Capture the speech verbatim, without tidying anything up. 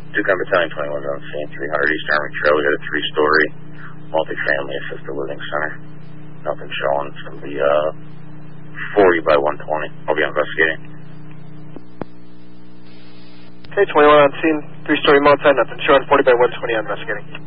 Duke Battalion twenty-one on scene, three hundred East Army Trail. We got a three-story multifamily assisted living center. Nothing showing. It's going to be uh, forty by one twenty. I'll be investigating. Okay, twenty-one on scene, three-story multi, nothing showing, forty by one twenty, investigating.